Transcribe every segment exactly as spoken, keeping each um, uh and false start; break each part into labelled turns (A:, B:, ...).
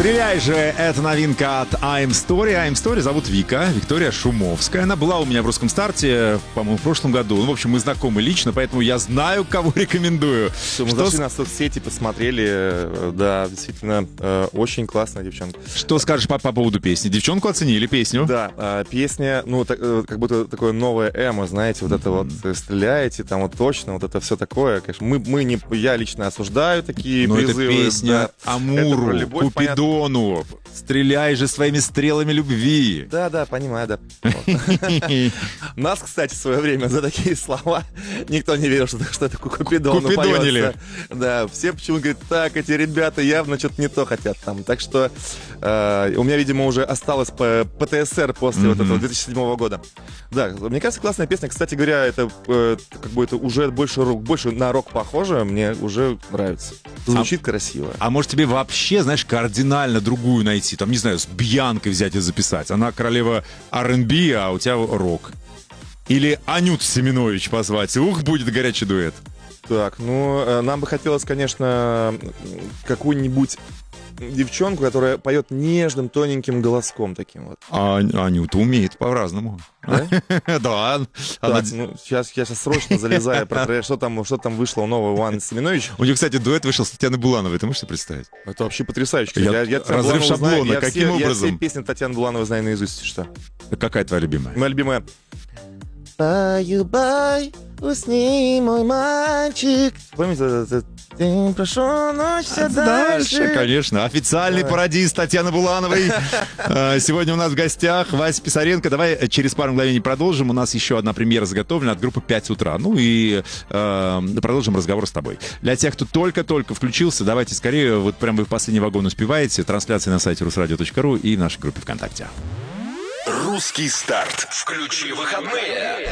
A: Стреляй же, это новинка от I'm Story. I'm Story зовут Вика, Виктория Шумовская. Она была у меня в «Русском старте», по-моему, в прошлом году. Ну, в общем, мы знакомы лично, поэтому я знаю, кого рекомендую.
B: Все, мы что зашли с... на соцсети, посмотрели. Да, действительно, э, очень классная девчонка.
A: Что скажешь по, по поводу песни? Девчонку оценили, песню?
B: Да, э, песня, ну, так, э, как будто такое новое эмо, знаете, вот mm-hmm. это вот стреляете, там вот точно, вот это все такое. Конечно, мы, мы не, я лично осуждаю такие
A: Но
B: призывы.
A: Это песня
B: да.
A: Амуру,
B: это любовь,
A: Купидону. Стреляй же своими стрелами любви.
B: Да, да, понимаю, да. Нас, кстати, в свое время за такие слова никто не верил, что, что это Купидону
A: Купидонили.
B: Да, все почему-то говорят, так, эти ребята явно что-то не то хотят там. Так что э, у меня, видимо, уже осталось по ПТСР после mm-hmm. вот этого две тысячи седьмого года. Да, мне кажется, классная песня. Кстати говоря, это э, как бы это уже больше, больше на рок похоже. Мне уже нравится. Звучит а, красиво.
A: А может тебе вообще, знаешь, кардинально другую найти? Там, не знаю, с Бьянкой взять и записать. Она королева ар энд би, а у тебя рок. Или Анюту Семенович позвать. Ух, будет горячий дуэт.
B: Так, ну, нам бы хотелось, конечно, какую-нибудь девчонку, которая поет нежным, тоненьким голоском таким вот.
A: А Анюта умеет по-разному.
B: Да?
A: Да.
B: Так, ну, сейчас, я сейчас срочно залезаю, проверяю, что там, что там вышло нового у Анны Семенович.
A: У нее, кстати, дуэт вышел с Татьяной Булановой. Ты можешь себе представить?
B: Это вообще потрясающе.
A: Я, я, разрыв шаблона.
B: Знаю,
A: каким
B: я
A: образом?
B: Я все песни Татьяны Булановой знаю наизусть. Что?
A: Какая твоя любимая?
B: Моя любимая. Баю-бай, усни, мой мальчик. Помните этот? Ты прошел ночь все дальше.
A: Дальше, конечно. Официальный Давай. пародист Татьяны Булановой. Сегодня у нас в гостях Вася Писаренко. Давай через пару мгновений продолжим. У нас еще одна премьера заготовлена от группы пять утра. Ну и э, продолжим разговор с тобой. Для тех, кто только-только включился, давайте скорее, вот прямо вы в последний вагон успеваете. Трансляция на сайте русрадио точка ру и в нашей группе ВКонтакте.
C: Русский старт. Включи выходные.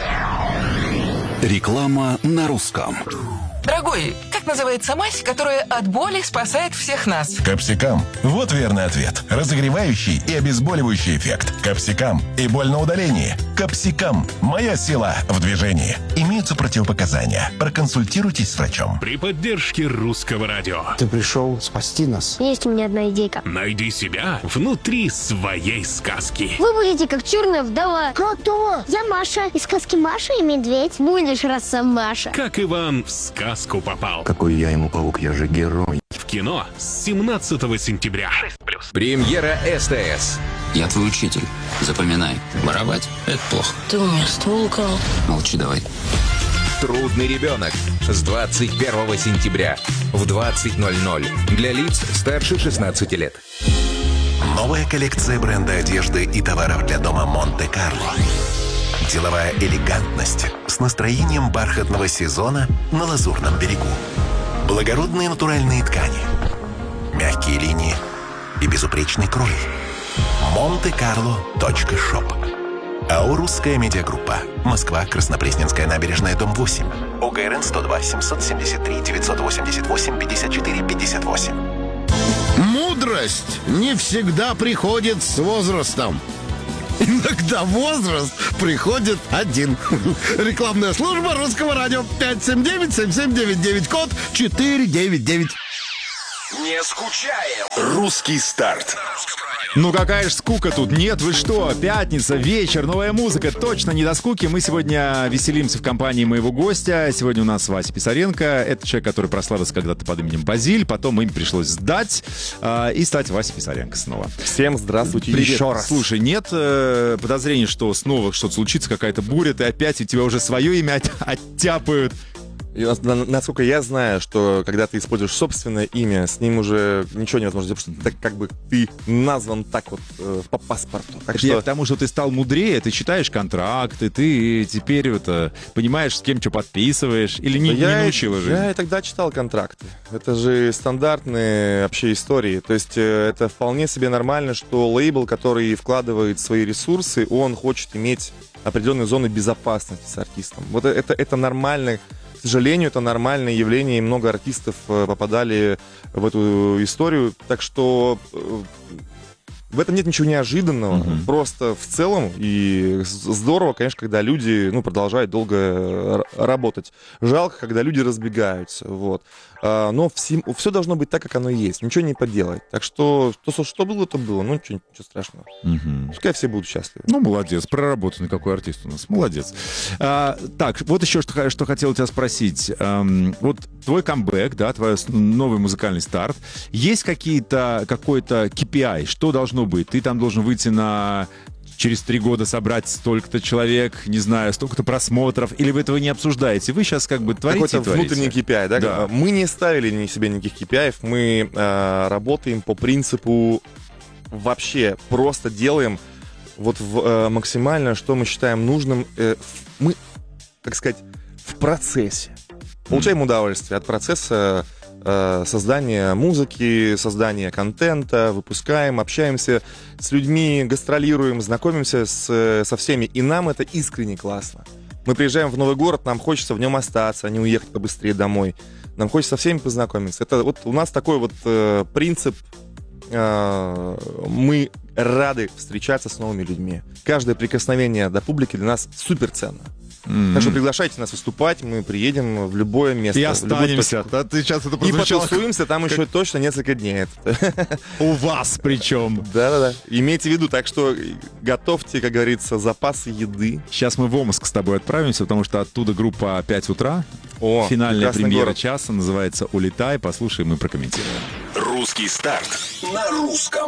D: Реклама на русском.
E: Дорогой, как называется мазь, которая от боли спасает всех нас?
F: Капсикам. Вот верный ответ. Разогревающий и обезболивающий эффект. Капсикам. И боль на удалении. Капсикам. Моя сила в движении. Имеются противопоказания. Проконсультируйтесь с врачом.
G: При поддержке Русского радио.
H: Ты пришел спасти нас.
I: Есть у меня одна идейка.
G: Найди себя внутри своей сказки.
I: Вы будете как черная вдова.
H: Кто?
I: Я Маша. Из сказки Маша и медведь. Будешь раса Маша.
G: Как Иван в сказку попал.
D: Какой я ему паук, я же герой.
G: В кино с семнадцатого сентября. шесть плюс.
J: Премьера СТС.
K: Я твой учитель. Запоминай. Воровать — это плохо.
I: Ты у меня ствол украл.
K: Молчи давай.
J: Трудный ребенок. С двадцать первого сентября в двадцать ноль ноль. Для лиц старше шестнадцати лет.
F: Новая коллекция бренда одежды и товаров для дома Монте-Карло. Деловая элегантность с настроением бархатного сезона на Лазурном берегу. Благородные натуральные ткани, мягкие линии и безупречный крой. монте-карло точка шоп. АО «Русская медиагруппа». Москва, Краснопресненская набережная, дом восемь. ОГРН сто два семьсот семьдесят три девятьсот восемьдесят восемь пятьдесят четыре пятьдесят восемь.
L: Мудрость не всегда приходит с возрастом. Иногда возраст приходит один. Рекламная служба Русского радио. пять семь девять семь семь девять девять, код четыре девять девять.
C: Не скучаем. Русский старт.
A: Ну какая ж скука тут. Нет, вы что? Пятница, вечер, новая музыка. Точно не до скуки. Мы сегодня веселимся в компании моего гостя. Сегодня у нас Вася Писаренко. Это человек, который прославился когда-то под именем Базиль. Потом им пришлось сдать э, и стать Васей Писаренко снова.
B: Всем здравствуйте.
A: Привет.
B: Еще раз.
A: Слушай, нет э, подозрений, что снова что-то случится, какая-то буря, ты опять, у тебя уже свое имя от- оттяпают.
B: И, насколько я знаю, что когда ты используешь собственное имя, с ним уже ничего невозможно сделать, потому что так, как бы ты назван так вот э, по паспорту. Так
A: Это
B: что...
A: я к тому, что ты стал мудрее, ты читаешь контракты, ты теперь это, понимаешь, с кем что подписываешь, или не,
B: я,
A: не научила жизнь?
B: Я и тогда читал контракты. Это же стандартные вообще истории. То есть э, это вполне себе нормально, что лейбл, который вкладывает свои ресурсы, он хочет иметь определенные зоны безопасности с артистом. Вот это, это нормально. К сожалению, это нормальное явление, и много артистов попадали в эту историю. Так что В этом нет ничего неожиданного, mm-hmm. просто в целом, и здорово, конечно, когда люди, ну, продолжают долго работать. Жалко, когда люди разбегаются, вот. А, но все, все должно быть так, как оно есть, ничего не поделать. Так что, то, что было, то было, ну, ничего, ничего страшного. Mm-hmm. Пускай все будут счастливы.
A: Ну, молодец, проработанный какой артист у нас, молодец. А, так, вот еще что, что хотел тебя спросить. Эм, вот твой камбэк, да, твой новый музыкальный старт, есть какие-то, какой-то кей пи ай, что должно быть? Ты там должен выйти на... через три года собрать столько-то человек, не знаю, столько-то просмотров, или вы этого не обсуждаете? Вы сейчас как бы творите
B: Какой-то
A: и творите.
B: Внутренний кей пи ай, да?
A: да?
B: Мы не ставили ни себе никаких кей пи ай, мы э, работаем по принципу вообще просто делаем вот в, э, максимально, что мы считаем нужным. Э, мы, как сказать, в процессе. Получаем удовольствие от процесса создания музыки, создания контента, выпускаем, общаемся с людьми, гастролируем, знакомимся с, со всеми, и нам это искренне классно. Мы приезжаем в новый город, нам хочется в нем остаться, а не уехать побыстрее домой. Нам хочется со всеми познакомиться. Это вот у нас такой вот э, принцип. Э, мы рады встречаться с новыми людьми. Каждое прикосновение до публики для нас супер ценно. Mm-hmm. Так что приглашайте нас выступать, мы приедем в любое место.
A: И останемся.
B: Да,
A: ты сейчас это
B: и потусуемся там как... еще точно несколько дней.
A: У вас причем.
B: Да-да-да. Имейте в виду, так что готовьте, как говорится, запасы еды.
A: Сейчас мы в Омск с тобой отправимся, потому что оттуда группа «пять утра».
B: О,
A: финальная премьера
B: город.
A: часа называется «Улетай». Послушаем и прокомментируем.
C: Русский старт на русском.